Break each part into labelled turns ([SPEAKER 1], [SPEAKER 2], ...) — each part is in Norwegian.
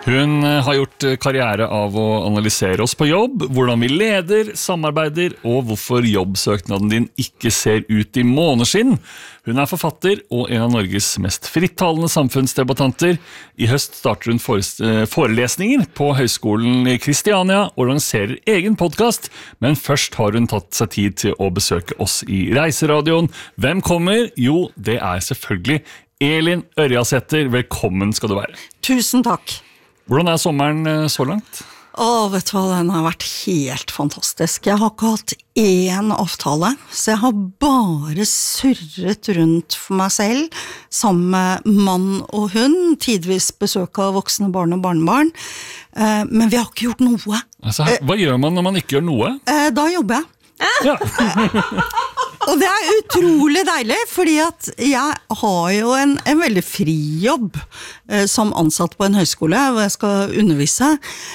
[SPEAKER 1] Hun har gjort karriere av å analysere oss på jobb, hvordan vi leder, samarbeider og hvorfor jobbsøknaden din ikke ser ut i måneskinn. Hun er forfatter og en av Norges mest frittalende samfunnsdebattanter. I høst starter hun forelesninger på Høgskolen i Kristiania og lanserer egen podcast, men først har hun tatt seg tid til å besøke oss i Reiseradioen. Hvem kommer? Jo, det er selvfølgelig Elin Ørjasæter. Velkommen skal du være.
[SPEAKER 2] Tusen takk.
[SPEAKER 1] Hvordan er sommeren så langt?
[SPEAKER 2] Vet du hva, den har vært helt fantastisk. Jeg har ikke hatt én avtale, så jeg har bare surret rundt for meg selv, sammen med mann og hund, tidvis besøk av voksne barn og barnebarn, men vi har ikke gjort noe.
[SPEAKER 1] Altså, hva gjør man når man ikke gjør noe?
[SPEAKER 2] Da jobber jeg.
[SPEAKER 1] Ja.
[SPEAKER 2] Og det er utrolig deilig, fordi at jeg har jo en veldig fri jobb som ansatt på en høyskole, hvor jeg skal undervise.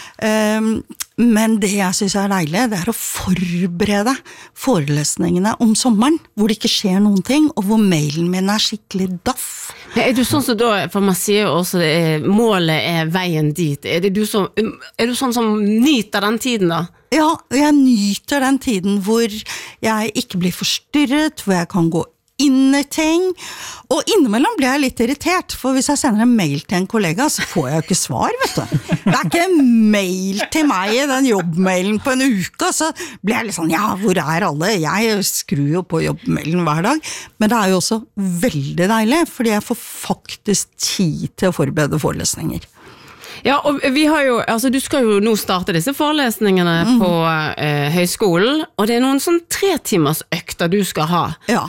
[SPEAKER 2] Men det jeg synes er deilig, det er å forberede forelesningene om sommeren, hvor det ikke skjer noen ting, og hvor mailen min er skikkelig daff.
[SPEAKER 3] Er du sånn som da, for man sier også målet er veien dit, er du sånn som nyter den tiden da?
[SPEAKER 2] Ja, jeg nyter den tiden hvor jeg ikke blir forstyrret, hvor jeg kan gå inn i ting, og innimellom blir jeg litt irritert, for hvis jeg sender en mail til en kollega, så får jeg jo ikke svar, vet du. Det er ikke en mail til meg i den jobbmailen på en uke, så blir jeg litt sånn, ja, hvor er alle? Jeg skrur jo på jobbmailen hver dag, men det er jo også veldig deilig, fordi jeg får faktisk tid til å forberede forelesninger.
[SPEAKER 3] Ja, og vi har jo, altså du skal jo nå starte disse forelesningene på høyskolen, og det er noen sånn 3 timers økter du skal ha.
[SPEAKER 2] Ja.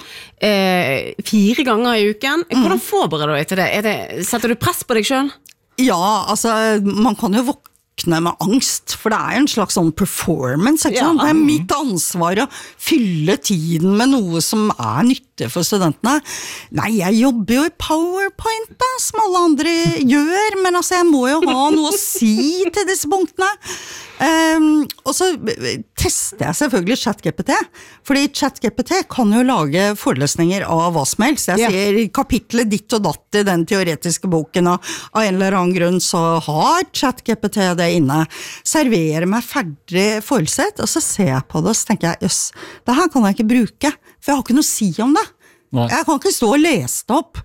[SPEAKER 3] 4 ganger i uken. Hvordan forbereder du deg til det? Setter du press på deg selv?
[SPEAKER 2] Ja, altså, man kan jo våkne med angst, for det er jo en slags sånn performance, ikke sant? Det er mitt ansvar å fylle tiden med noe som er nyttig for studentene. Nei, jeg jobber jo i PowerPoint da, som alle andre gjør, men altså, jeg må jo ha noe å si til disse punktene. Og så tester jeg selvfølgelig ChatGPT, fordi ChatGPT kan jo lage forelesninger av hva som helst. Jeg sier kapitlet ditt og datt i den teoretiske boken, og av en eller annen grunn så har ChatGPT det inne. Serverer meg ferdig forelesning, og så ser jeg på det, og så tenker jeg, jøss, det her kan jeg ikke bruke, for jeg har ikke noe å si om det. Nei. Jeg kan ikke stå og lese det opp.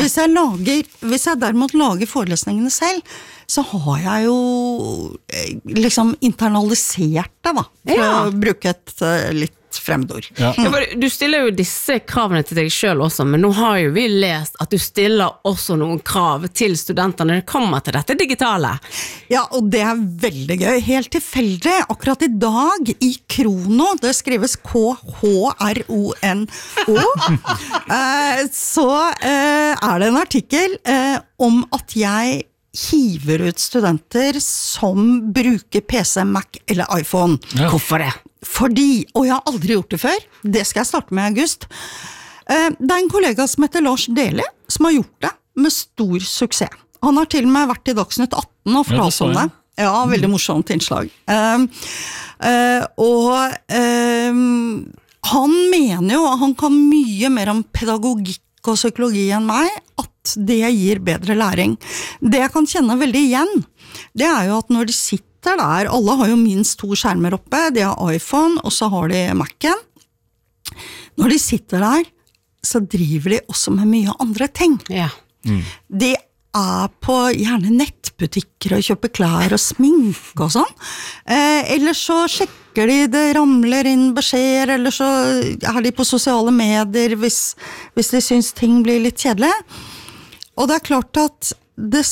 [SPEAKER 2] Hvis jeg derimot lager forelesningene selv, så har jeg jo liksom internalisert det da, for å bruke et litt fremmedord.
[SPEAKER 3] Ja, du stiller jo disse kravene til deg selv også, men nå har jo vi lest at du stiller også noen krav til studentene når det kommer til dette digitale.
[SPEAKER 2] Ja, og det er veldig gøy. Helt tilfeldig, akkurat i dag i Krono, det skrives KHRONO, så er det en artikkel om at jeg hiver ut studenter som bruker PC, Mac eller iPhone.
[SPEAKER 3] Ja. Hvorfor det?
[SPEAKER 2] Fordi, og jeg har aldri gjort det før, det skal jeg starte med i august. Det er en kollega som heter Lars Deli, som har gjort det med stor suksess. Han har til og med vært i Dagsnytt 18 og fortalt om det. Ja, veldig morsomt innslag. Han mener jo, han kan mye mer om pedagogikk og psykologi enn meg, at det gir bedre læring. Det jeg kan kjenne veldig igjen, det er jo at når de sitter der, alle har jo minst 2 skjermer oppe, de har iPhone, og så har de Mac'en. Når de sitter der, så driver de også med mye andre ting.
[SPEAKER 3] Ja.
[SPEAKER 2] De er på gjerne nettbutikker og kjøper klær og sminke og sånn. Eller så sjekker de, det ramler inn beskjeder, eller så er de på sosiale medier hvis de synes ting blir litt kjedelig. Og det er klart at det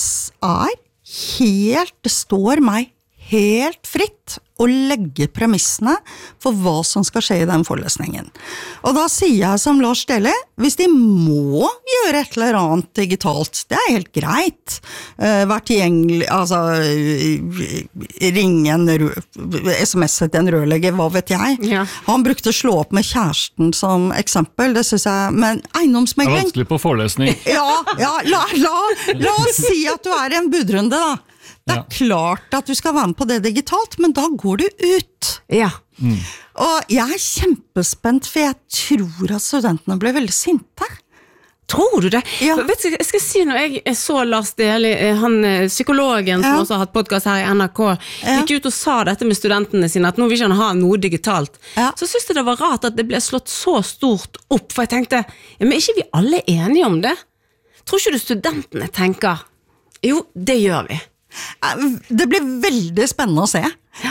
[SPEAKER 2] står meg helt fritt å legge premissene for hva som skal skje i den forelesningen. Og da sier jeg som Lars Deli, hvis de må gjøre et eller annet digitalt, det er helt greit. Være tilgjengelig, altså ringe SMS-et til en rørlegger, hva vet jeg. Ja. Han brukte slå opp med kjæresten som eksempel, det synes jeg, men eiendomsmegling.
[SPEAKER 1] Det er vanskelig på forelesning.
[SPEAKER 2] Ja, la oss si at du er i en budrunde da. Det er klart at du skal være med på det digitalt, men da går du ut.
[SPEAKER 3] Ja.
[SPEAKER 2] Og jeg er kjempespent, for jeg tror at studentene ble veldig sinte.
[SPEAKER 3] Tror du det?
[SPEAKER 2] Ja.
[SPEAKER 3] Vet du, jeg skal si når jeg så Lars Deli, han psykologen som også har hatt podcast her i NRK, gikk ut og sa dette med studentene sine, at nå vil ikke han ha noe digitalt. Så synes jeg det var rart at det ble slått så stort opp, for jeg tenkte, men er ikke vi alle enige om det? Tror ikke du studentene tenker, jo, det gjør vi.
[SPEAKER 2] Det blir veldig spennende å se.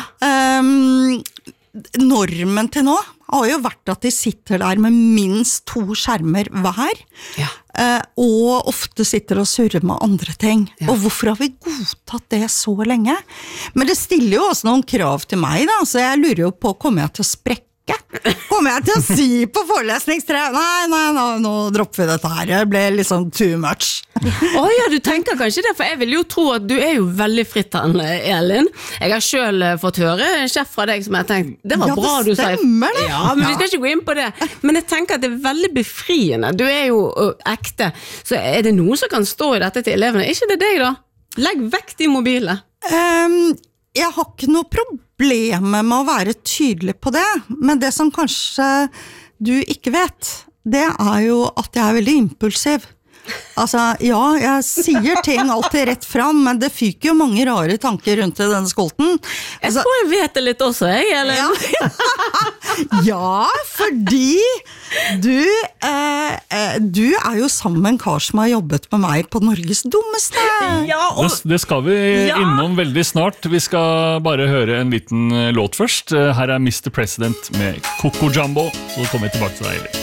[SPEAKER 2] Normen til nå har jo vært at de sitter der med minst 2 skjermer hver, og ofte sitter og surrer med andre ting. Og hvorfor har vi godtatt det så lenge? Men det stiller jo også noen krav til meg da, så jeg lurer jo på, kommer jeg til å sprekke? Kommer jeg til å si på forelesningstre, nei, nå dropper vi dette her, det ble liksom too much.
[SPEAKER 3] Ja, du tenker kanskje det, for jeg vil jo tro at du er jo veldig frittalende, Elin. Jeg har selv fått høre en sjef fra deg som jeg har tenkt, det var bra du sa.
[SPEAKER 2] Ja, det stemmer det.
[SPEAKER 3] Ja, men vi skal ikke gå inn på det. Men jeg tenker at det er veldig befriende. Du er jo ekte. Så er det noen som kan stå i dette til elevene? Er ikke det deg da? Legg vekk de mobile.
[SPEAKER 2] Jeg har ikke noe problem med å være tydelig på det, men det som kanskje du ikke vet, det er jo at jeg er veldig impulsiv. Altså, ja, jeg sier ting alltid rett frem, men det fyker jo mange rare tanker rundt i denne skolten.
[SPEAKER 3] Jeg tror jeg vet det litt også, Ellen.
[SPEAKER 2] Ja, fordi du er jo sammen med en kar som har jobbet med meg på Norges dummeste.
[SPEAKER 1] Det skal vi innom veldig snart. Vi skal bare høre en liten låt først. Her er Mr. President med Coco Jumbo, så kommer vi tilbake til deg, Elin.